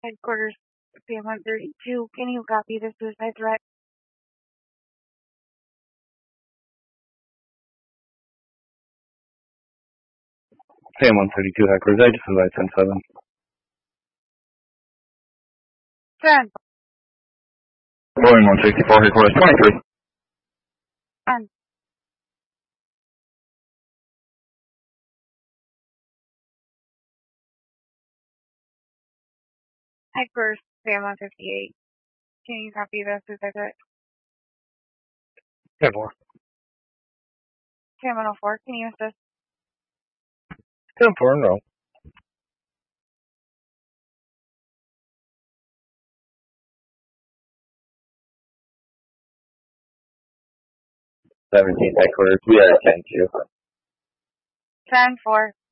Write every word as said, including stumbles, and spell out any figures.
Headquarters, Sam one thirty-two. Can you copy the suicide threat? Sam one thirty-two, Headquarters, I just advised ten seven. ten. Boeing one sixty-four, Headquarters, twenty-three. ten. Headquarters, Sam one fifty-eight. Can you copy the suicide threat? ten four. Sam one oh four. Can you assist? ten four, no. seventeen, Headquarters, we are at ten two. ten four.